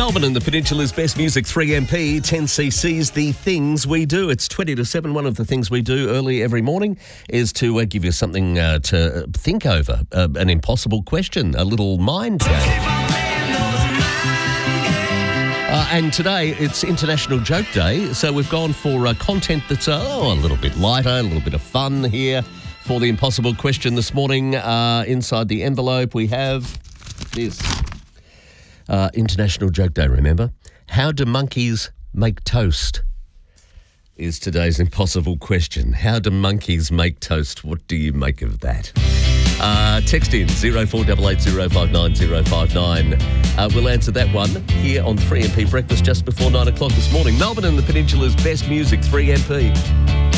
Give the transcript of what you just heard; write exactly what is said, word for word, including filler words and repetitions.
Melbourne and the Peninsula's best music, three M P, ten C C's The Things We Do. It's twenty to seven. One of the things we do early every morning is to uh, give you something uh, to think over, uh, an impossible question, a little mind change. Uh, and today, it's International Joke Day, so we've gone for uh, content that's uh, oh, a little bit lighter, a little bit of fun here. For the impossible question this morning, uh, inside the envelope, we have this. Uh, International Joke Day, remember? How do monkeys make toast? Is today's impossible question. How do monkeys make toast? What do you make of that? Uh, text in zero four eight eight zero five nine zero five nine. Uh, we'll answer that one here on three M P Breakfast just before nine o'clock this morning. Melbourne and the Peninsula's best music, three M P.